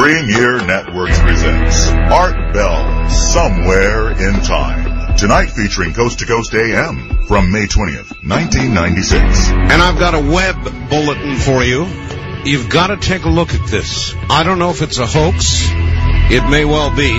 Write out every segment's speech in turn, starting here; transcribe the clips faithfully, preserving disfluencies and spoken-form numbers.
Premier Networks presents Art Bell, Somewhere in Time. Tonight featuring Coast to Coast A M from May twentieth, nineteen ninety-six. And I've got a web bulletin for you. You've got to take a look at this. I don't know if it's a hoax. It may well be.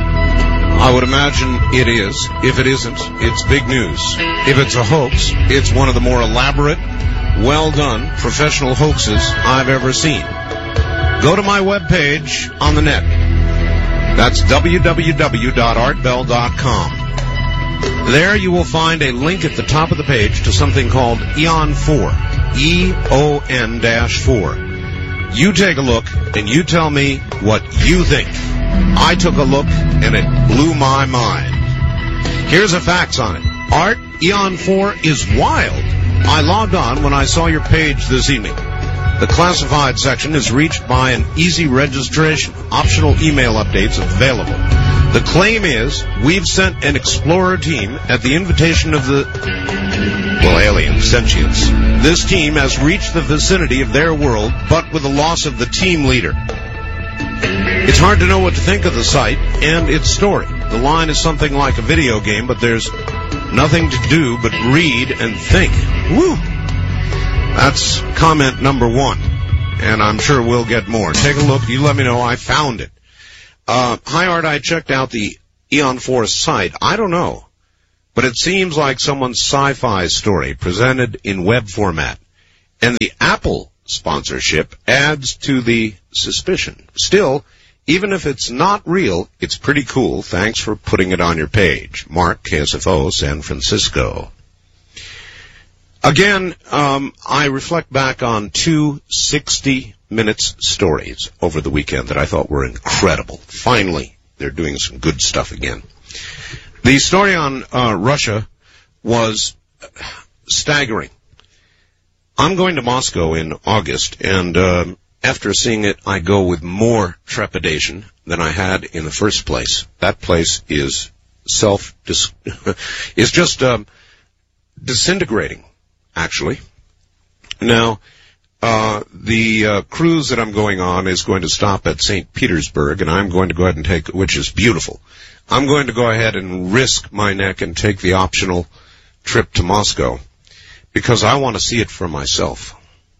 I would imagine it is. If it isn't, it's big news. If it's a hoax, it's one of the more elaborate, well-done professional hoaxes I've ever seen. Go to my webpage on the net. That's w w w dot art bell dot com. There you will find a link at the top of the page to something called Eon four. E O N four. You take a look and you tell me what you think. I took a look and it blew my mind. Here's the facts on it. Art, Eon four is wild. I logged on when I saw your page this evening. The classified section is reached by an easy registration. Optional email updates available. The claim is, we've sent an explorer team at the invitation of the, well, alien sentients. This team has reached the vicinity of their world, but with the loss of the team leader. It's hard to know what to think of the site and its story. The line is something like a video game, but there's nothing to do but read and think. Woo! That's comment number one, and I'm sure we'll get more. Take a look. You let me know. I found it. Uh, hi, Art. I checked out the Eon four site. I don't know, but it seems like someone's sci-fi story presented in web format, and the Apple sponsorship adds to the suspicion. Still, even if it's not real, it's pretty cool. Thanks for putting it on your page. Mark, K S F O, San Francisco. Again, um, I reflect back on two sixty minutes stories over the weekend that I thought were incredible. Finally, they're doing some good stuff again. The story on uh, Russia was staggering. I'm going to Moscow in August, and uh, after seeing it, I go with more trepidation than I had in the first place. That place is self is just um, disintegrating. Actually. Now, uh, the uh, cruise that I'm going on is going to stop at Saint Petersburg, and I'm going to go ahead and take, which is beautiful. I'm going to go ahead and risk my neck and take the optional trip to Moscow, because I want to see it for myself.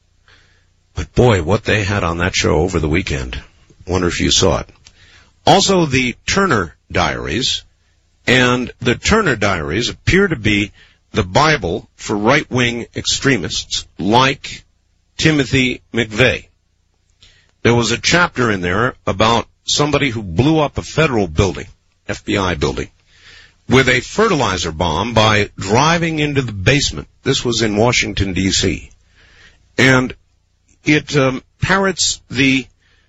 But boy, what they had on that show over the weekend. Wonder if you saw it. Also, the Turner Diaries, and the Turner Diaries appear to be the Bible for right-wing extremists like Timothy McVeigh. There was a chapter in there about somebody who blew up a federal building, F B I building, with a fertilizer bomb by driving into the basement. This was in Washington, D C And it um, parrots the,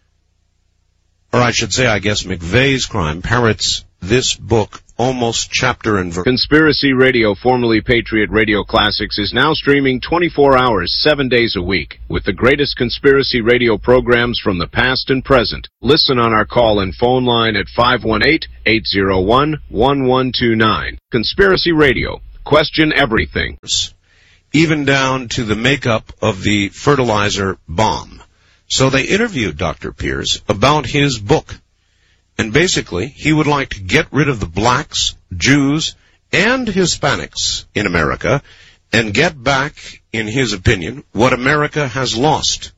or I should say, I guess, McVeigh's crime, parrots this book almost chapter and verse. Conspiracy Radio, formerly Patriot Radio Classics, is now streaming twenty-four hours, seven days a week, with the greatest conspiracy radio programs from the past and present. Listen on our call and phone line at five one eight, eight zero one, one one two nine. Conspiracy Radio. Question everything. Even down to the makeup of the fertilizer bomb. So they interviewed Doctor Pierce about his book. And basically, he would like to get rid of the blacks, Jews, and Hispanics in America and get back, in his opinion, what America has lost.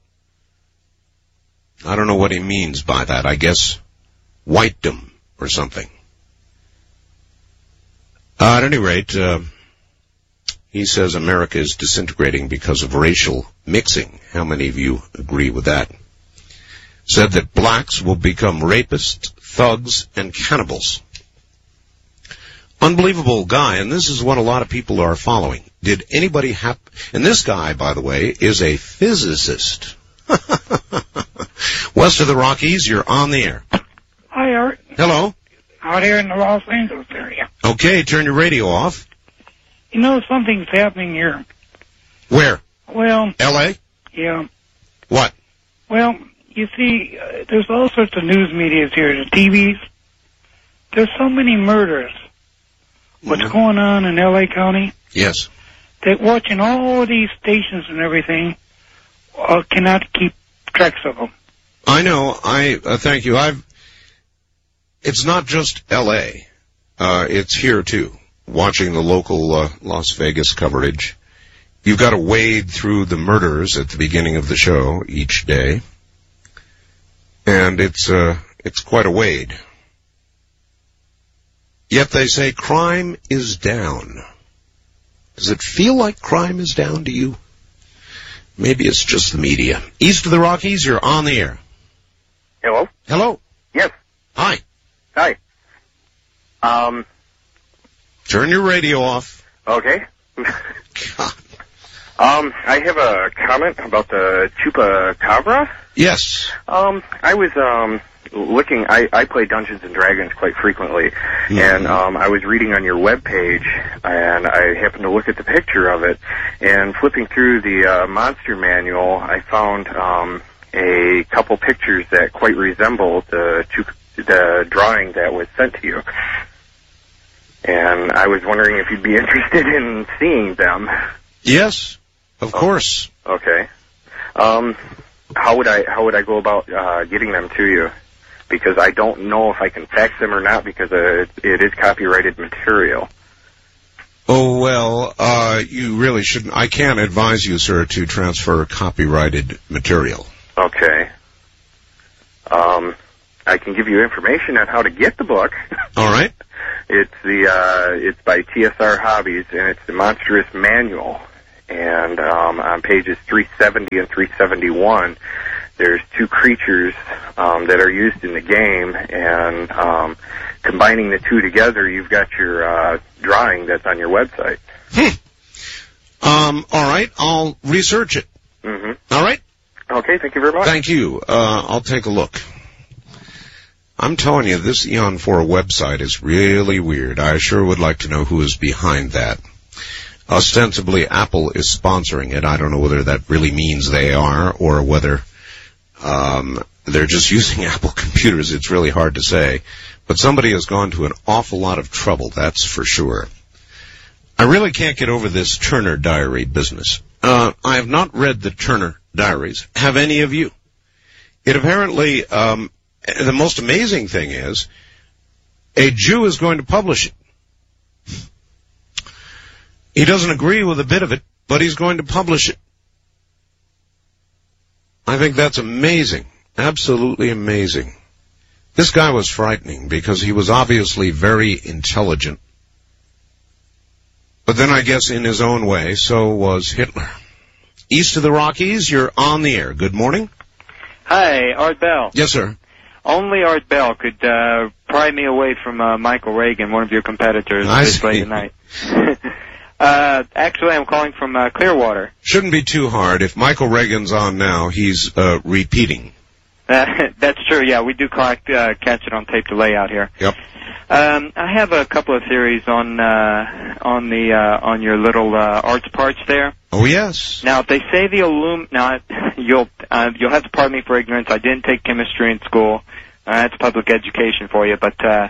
I don't know what he means by that. I guess whitedom or something. Uh, at any rate, uh, he says America is disintegrating because of racial mixing. How many of you agree with that? Said that blacks will become rapists, thugs, and cannibals. Unbelievable guy, and this is what a lot of people are following. Did anybody have... And this guy, by the way, is a physicist. West of the Rockies, you're on the air. Hi, Art. Hello. Out here in the Los Angeles area. Okay, turn your radio off. You know, something's happening here. Where? Well... L A? Yeah. What? Well... You see, uh, there's all sorts of news medias here, the T Vs. There's so many murders. What's mm-hmm. going on in L A County? Yes. That watching all these stations and everything uh, cannot keep tracks of them. I know. I uh, thank you. I've. It's not just L A. Uh, it's here too. Watching the local uh, Las Vegas coverage, you've got to wade through the murders at the beginning of the show each day, and it's uh, it's quite a wade. Yet they say crime is down. Does it feel like crime is down to you? Maybe it's just the media. East of the Rockies, you're on the air. Hello? Hello. Yes. Hi. Hi. Um. Turn your radio off. Okay. God. Um, I have a comment about the Chupacabra. Yes. Um, I was, um, looking, I, I play Dungeons and Dragons quite frequently, mm-hmm. and, um, I was reading on your webpage, and I happened to look at the picture of it, and flipping through the, uh, monster manual, I found, um, a couple pictures that quite resemble the Chup- the drawing that was sent to you. And I was wondering if you'd be interested in seeing them. Yes, of course. Oh, okay. Um, how would I how would I go about uh, getting them to you? Because I don't know if I can fax them or not, because uh, it, it is copyrighted material. Oh, well, uh, you really shouldn't. I can't advise you, sir, to transfer copyrighted material. Okay. Um, I can give you information on how to get the book. All right. It's the uh, it's by T S R Hobbies, and it's the Monstrous Manual. And um, on pages three seventy and three seventy-one, there's two creatures um, that are used in the game, and um, combining the two together, you've got your uh, drawing that's on your website. Hmm. Um. All right. I'll research it. Mm-hmm. All right. Okay. Thank you very much. Thank you. Uh, I'll take a look. I'm telling you, this Eon four website is really weird. I sure would like to know who is behind that. Ostensibly, Apple is sponsoring it. I don't know whether that really means they are or whether um, they're just using Apple computers. It's really hard to say. But somebody has gone to an awful lot of trouble, that's for sure. I really can't get over this Turner Diary business. Uh, I have not read the Turner Diaries. Have any of you? It apparently... Um, The most amazing thing is, a Jew is going to publish it. He doesn't agree with a bit of it, but he's going to publish it. I think that's amazing. Absolutely amazing. This guy was frightening because he was obviously very intelligent. But then I guess in his own way, so was Hitler. East of the Rockies, you're on the air. Good morning. Hi, Art Bell. Yes, sir. Only Art Bell could uh, pry me away from uh, Michael Reagan, one of your competitors, I this see. late at night. uh, actually, I'm calling from uh, Clearwater. Shouldn't be too hard. If Michael Reagan's on now, he's uh, repeating. Uh, that's true, yeah. We do collect, uh, catch it on tape delay out here. Yep. Um, I have a couple of theories on uh, on the uh, on your little uh, arts parts there. Oh, yes. Now, if they say the alum, now you'll uh, you'll have to pardon me for ignorance. I didn't take chemistry in school. Uh, that's public education for you. But uh,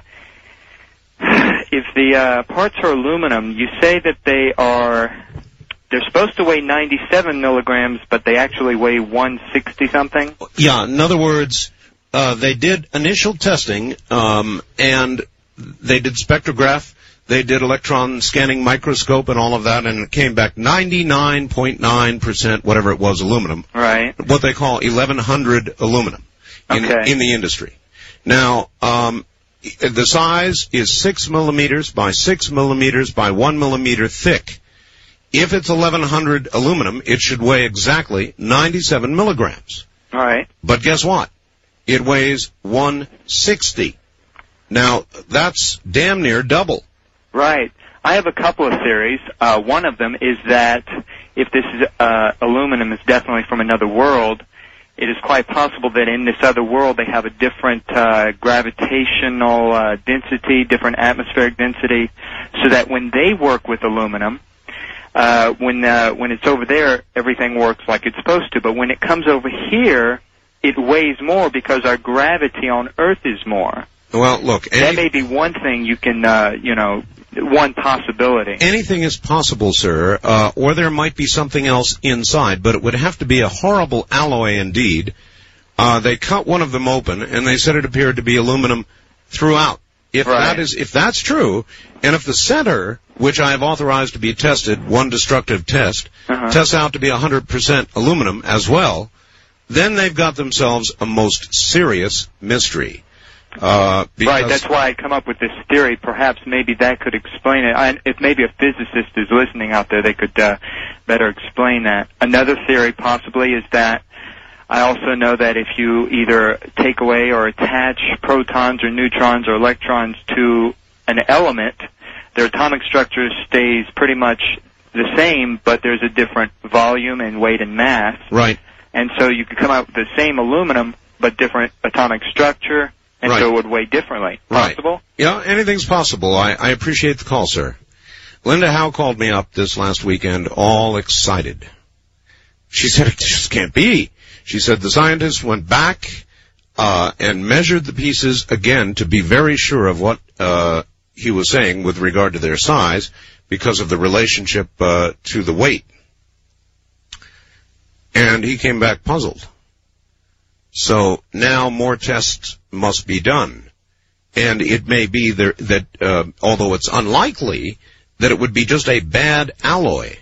if the uh, parts are aluminum, you say that they are they're supposed to weigh ninety-seven milligrams, but they actually weigh one sixty something. Yeah. In other words, uh, they did initial testing, um, and they did spectrograph. They did electron scanning microscope and all of that, and it came back ninety-nine point nine percent, whatever it was, aluminum. Right. What they call eleven hundred aluminum in, okay. in the industry. Now, um, the size is six millimeters by six millimeters by one millimeter thick. If it's eleven hundred aluminum, it should weigh exactly ninety-seven milligrams. All right. But guess what? It weighs one sixty. Now, that's damn near double. Right. I have a couple of theories. Uh, one of them is that if this is, uh, aluminum is definitely from another world, it is quite possible that in this other world they have a different uh, gravitational uh, density, different atmospheric density, so that when they work with aluminum, uh, when uh, when it's over there, everything works like it's supposed to. But when it comes over here, it weighs more because our gravity on Earth is more. Well, look, any, that may be one thing you can, uh, you know, one possibility. Anything is possible, sir, uh, or there might be something else inside, but it would have to be a horrible alloy indeed. Uh, they cut one of them open, and they said it appeared to be aluminum throughout. If Right. that is, if that's true, and if the center, which I have authorized to be tested, one destructive test, Uh-huh. tests out to be one hundred percent aluminum as well, then they've got themselves a most serious mystery. Uh, because Right, that's why I come up with this theory. Perhaps maybe that could explain it. I, if maybe a physicist is listening out there, they could uh, better explain that. Another theory possibly is that I also know that if you either take away or attach protons or neutrons or electrons to an element, their atomic structure stays pretty much the same, but there's a different volume and weight and mass. Right. And so you could come out with the same aluminum, but different atomic structure, and Right. so it would weigh differently. Right. Possible? Yeah, anything's possible. I, I appreciate the call, sir. Linda Howe called me up this last weekend all excited. She said it just can't be. She said the scientists went back uh, and measured the pieces again to be very sure of what uh, he was saying with regard to their size because of the relationship uh, to the weight. And he came back puzzled. So now more tests must be done. And it may be there, that, uh, although it's unlikely, that it would be just a bad alloy.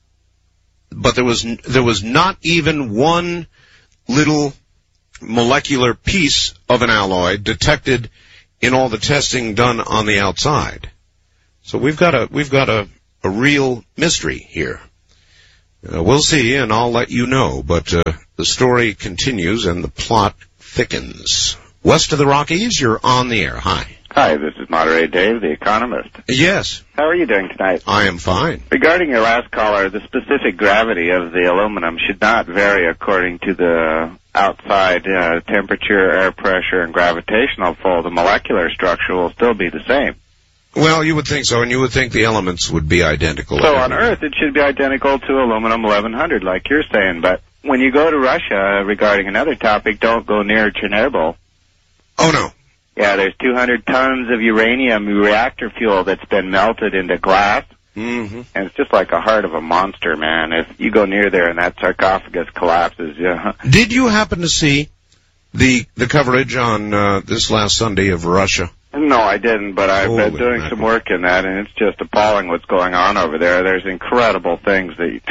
But there was, there was not even one little molecular piece of an alloy detected in all the testing done on the outside. So we've got a, we've got a, a real mystery here. Uh, we'll see, and I'll let you know, but uh, the story continues and the plot thickens. West of the Rockies, you're on the air. Hi. Hi, this is Monterey Dave, the economist. Yes. How are you doing tonight? I am fine. Regarding your last caller, the specific gravity of the aluminum should not vary according to the outside uh, temperature, air pressure, and gravitational pull. The molecular structure will still be the same. Well, you would think so, and you would think the elements would be identical. So on Earth, it should be identical to aluminum eleven hundred, like you're saying. But when you go to Russia, regarding another topic, don't go near Chernobyl. Oh, no. Yeah, there's two hundred tons of uranium reactor fuel that's been melted into glass. Mm-hmm. And it's just like a heart of a monster, man. If you go near there and that sarcophagus collapses, yeah. Did you happen to see the the coverage on uh, this last Sunday of Russia? No, I didn't, but I've Holy been doing mackerel. some work in that, and it's just appalling what's going on over there. There's incredible things that you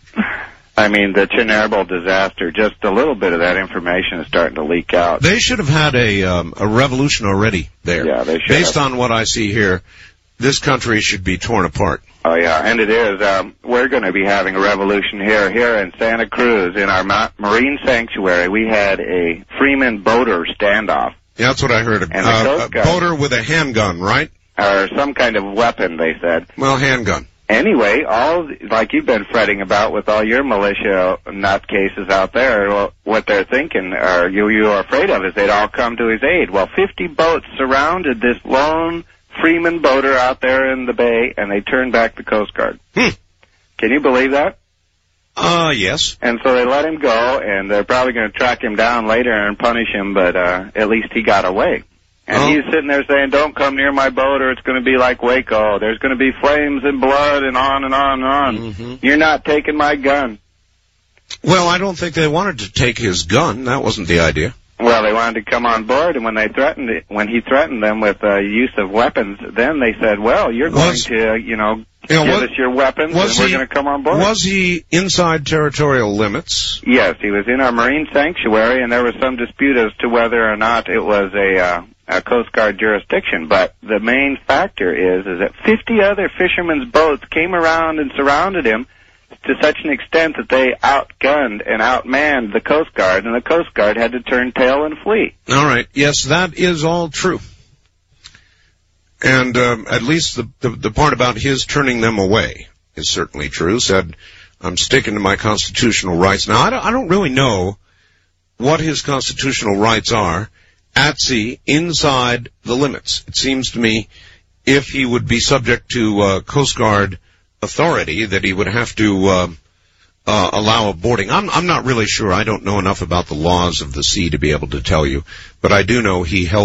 I mean, the Chernobyl disaster, just a little bit of that information is starting to leak out. They should have had a um, a revolution already there. Yeah, they should Based have. on what I see here, this country should be torn apart. Oh, yeah, and it is. Um, we're going to be having a revolution here. Here in Santa Cruz, in our ma- marine sanctuary, we had a Freeman boater standoff. Yeah, that's what I heard. And the Uh, Coast a Guard. boater with a handgun, right? Or some kind of weapon, they said. Well, handgun. Anyway, all like you've been fretting about with all your militia nutcases out there, well, what they're thinking, or you you are afraid of, is they'd all come to his aid. Well, fifty boats surrounded this lone Freeman boater out there in the bay, and they turned back the Coast Guard. Hmm. Can you believe that? Uh, yes. And so they let him go, and they're probably going to track him down later and punish him, but uh, at least he got away. And Oh. he's sitting there saying, don't come near my boat or it's going to be like Waco. There's going to be flames and blood and on and on and on. Mhm. You're not taking my gun. Well, I don't think they wanted to take his gun. That wasn't the idea. Well, they wanted to come on board, and when they threatened it, when he threatened them with uh, use of weapons, then they said, well, you're going Was- to, uh, you know, Yeah, give was- us your weapons, was and we're he- going to come on board. Was he inside territorial limits? Yes, he was in our marine sanctuary, and there was some dispute as to whether or not it was a, uh, a Coast Guard jurisdiction. But the main factor is, is that fifty other fishermen's boats came around and surrounded him to such an extent that they outgunned and outmanned the Coast Guard, and the Coast Guard had to turn tail and flee. All right. Yes, that is all true. And um, at least the, the the part about his turning them away is certainly true. Said, I'm sticking to my constitutional rights. Now, I don't, I don't really know what his constitutional rights are at sea, inside the limits. It seems to me if he would be subject to uh, Coast Guard authority, that he would have to uh, uh, allow a boarding. I'm, I'm not really sure. I don't know enough about the laws of the sea to be able to tell you. But I do know he held